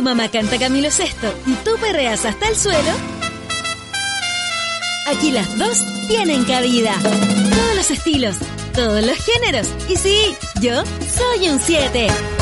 mamá canta Camilo Sesto y tú perreas hasta el suelo, aquí las dos tienen cabida. Todos los estilos, todos los géneros. Y sí, yo soy un 7.